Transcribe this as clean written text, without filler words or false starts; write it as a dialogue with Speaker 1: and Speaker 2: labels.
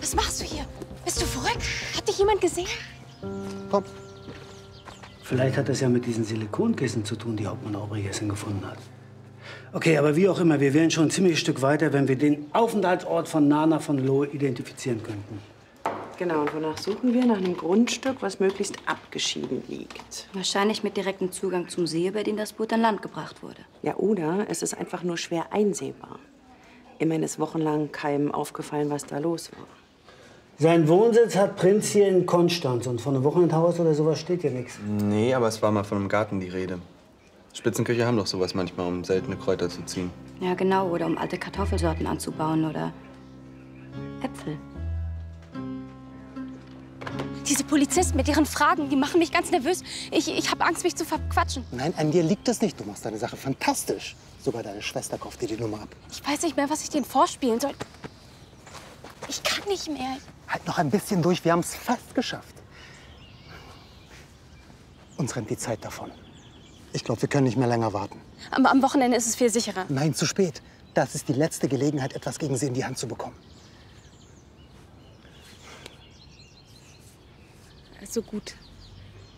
Speaker 1: Was machst du hier? Bist du verrückt? Hat dich jemand gesehen?
Speaker 2: Komm.
Speaker 3: Vielleicht hat das ja mit diesen Silikonkissen zu tun, die Hauptmann Aubrey gestern gefunden hat. Okay, aber wie auch immer, wir wären schon ein ziemliches Stück weiter, wenn wir den Aufenthaltsort von Nana von Lohe identifizieren könnten.
Speaker 4: Genau, und wonach suchen wir? Nach einem Grundstück, was möglichst abgeschieden liegt.
Speaker 5: Wahrscheinlich mit direktem Zugang zum See, über den das Boot an Land gebracht wurde.
Speaker 4: Ja, oder es ist einfach nur schwer einsehbar. Immerhin ist wochenlang keinem aufgefallen, was da los war.
Speaker 3: Sein Wohnsitz hat Prinz hier in Konstanz und von einem Wochenendhaus oder sowas steht hier nichts.
Speaker 6: Nee, aber es war mal von einem Garten die Rede. Spitzenköche haben doch sowas manchmal, um seltene Kräuter zu ziehen.
Speaker 5: Ja, genau. Oder um alte Kartoffelsorten anzubauen oder Äpfel.
Speaker 1: Diese Polizisten mit ihren Fragen, die machen mich ganz nervös. Ich habe Angst, mich zu verquatschen.
Speaker 2: Nein, an dir liegt es nicht. Du machst deine Sache fantastisch. Sogar deine Schwester kauft dir die Nummer ab.
Speaker 1: Ich weiß nicht mehr, was ich denen vorspielen soll. Ich kann nicht mehr.
Speaker 2: Halt noch ein bisschen durch. Wir haben es fast geschafft. Uns rennt die Zeit davon. Ich glaube, wir können nicht mehr länger warten.
Speaker 1: Am Wochenende ist es viel sicherer.
Speaker 2: Nein, zu spät. Das ist die letzte Gelegenheit, etwas gegen sie in die Hand zu bekommen.
Speaker 1: Also gut.